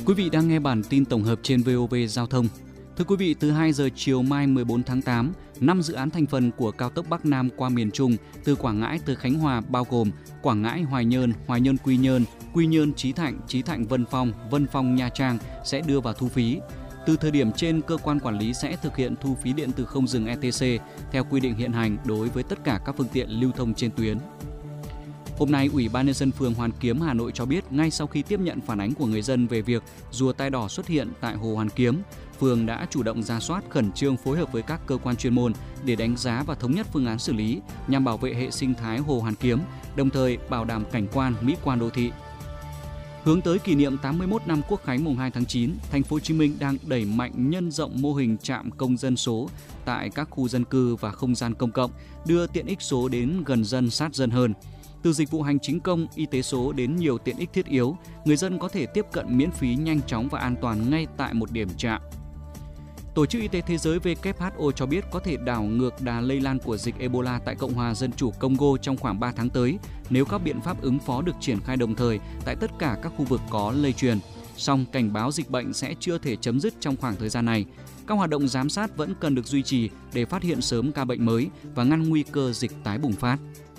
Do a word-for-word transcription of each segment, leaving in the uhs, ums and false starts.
Quý vị đang nghe bản tin tổng hợp trên vê o vê Giao thông. Thưa quý vị, từ hai giờ chiều mai mười bốn tháng tám, năm dự án thành phần của cao tốc Bắc Nam qua miền Trung từ Quảng Ngãi tới Khánh Hòa bao gồm Quảng Ngãi Hoài Nhơn, Hoài Nhơn Quy Nhơn, Quy Nhơn Chí Thạnh, Chí Thạnh Vân Phong, Vân Phong Nha Trang sẽ đưa vào thu phí. Từ thời điểm trên, cơ quan quản lý sẽ thực hiện thu phí điện tử không dừng e tê xê theo quy định hiện hành đối với tất cả các phương tiện lưu thông trên tuyến. Hôm nay, Ủy ban nhân dân phường Hoàn Kiếm, Hà Nội cho biết ngay sau khi tiếp nhận phản ánh của người dân về việc rùa tai đỏ xuất hiện tại Hồ Hoàn Kiếm, phường đã chủ động rà soát, khẩn trương phối hợp với các cơ quan chuyên môn để đánh giá và thống nhất phương án xử lý nhằm bảo vệ hệ sinh thái Hồ Hoàn Kiếm, đồng thời bảo đảm cảnh quan, mỹ quan đô thị. Hướng tới kỷ niệm tám mươi mốt năm Quốc khánh mùng hai tháng chín, Thành phố Hồ Chí Minh đang đẩy mạnh nhân rộng mô hình trạm công dân số tại các khu dân cư và không gian công cộng, đưa tiện ích số đến gần dân, sát dân hơn. Từ dịch vụ hành chính công, y tế số đến nhiều tiện ích thiết yếu, người dân có thể tiếp cận miễn phí, nhanh chóng và an toàn ngay tại một điểm trạm. Tổ chức Y tế Thế giới W H O cho biết có thể đảo ngược đà lây lan của dịch Ebola tại Cộng hòa Dân chủ Congo trong khoảng ba tháng tới nếu các biện pháp ứng phó được triển khai đồng thời tại tất cả các khu vực có lây truyền. Song cảnh báo dịch bệnh sẽ chưa thể chấm dứt trong khoảng thời gian này. Các hoạt động giám sát vẫn cần được duy trì để phát hiện sớm ca bệnh mới và ngăn nguy cơ dịch tái bùng phát.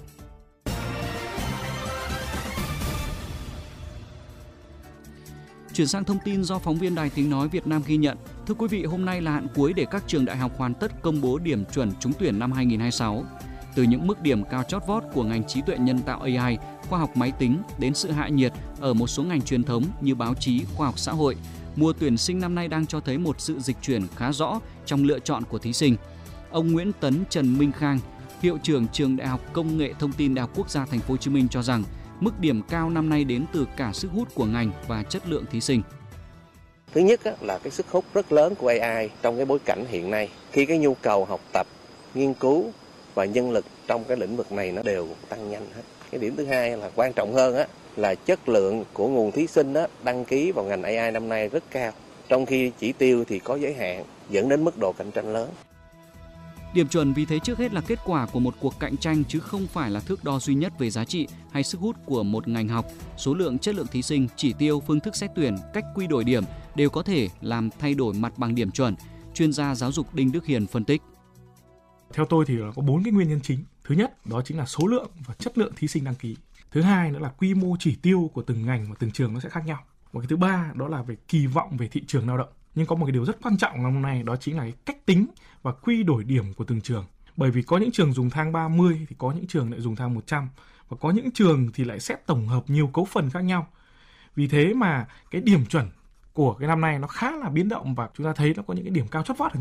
Chuyển sang thông tin do phóng viên Đài Tiếng nói Việt Nam ghi nhận. Thưa quý vị, hôm nay là hạn cuối để các trường đại học hoàn tất công bố điểm chuẩn trúng tuyển năm hai nghìn không trăm hai mươi sáu. Từ những mức điểm cao chót vót của ngành trí tuệ nhân tạo A I, khoa học máy tính đến sự hạ nhiệt ở một số ngành truyền thống như báo chí, khoa học xã hội, mùa tuyển sinh năm nay đang cho thấy một sự dịch chuyển khá rõ trong lựa chọn của thí sinh. Ông Nguyễn Tấn Trần Minh Khang, hiệu trưởng trường Đại học Công nghệ Thông tin Đại học Quốc gia Thành phố Hồ Chí Minh cho rằng mức điểm cao năm nay đến từ cả sức hút của ngành và chất lượng thí sinh. Thứ nhất là cái sức hút rất lớn của A I trong cái bối cảnh hiện nay, khi cái nhu cầu học tập, nghiên cứu và nhân lực trong cái lĩnh vực này nó đều tăng nhanh hết. Cái điểm thứ hai là quan trọng hơn á, là chất lượng của nguồn thí sinh á, đăng ký vào ngành A I năm nay rất cao, trong khi chỉ tiêu thì có giới hạn, dẫn đến mức độ cạnh tranh lớn. Điểm chuẩn vì thế trước hết là kết quả của một cuộc cạnh tranh chứ không phải là thước đo duy nhất về giá trị hay sức hút của một ngành học. Số lượng, chất lượng thí sinh, chỉ tiêu, phương thức xét tuyển, cách quy đổi điểm đều có thể làm thay đổi mặt bằng điểm chuẩn. Chuyên gia giáo dục Đinh Đức Hiền phân tích. Theo tôi thì có bốn cái nguyên nhân chính. Thứ nhất đó chính là số lượng và chất lượng thí sinh đăng ký. Thứ hai nữa là quy mô chỉ tiêu của từng ngành và từng trường nó sẽ khác nhau. Và cái thứ ba đó là về kỳ vọng về thị trường lao động. Nhưng có một cái điều rất quan trọng năm nay đó chính là cái cách tính và quy đổi điểm của từng trường. Bởi vì có những trường dùng thang ba mươi thì có những trường lại dùng thang một trăm và có những trường thì lại xét tổng hợp nhiều cấu phần khác nhau. Vì thế mà cái điểm chuẩn của cái năm nay nó khá là biến động và chúng ta thấy nó có những cái điểm cao chót vót.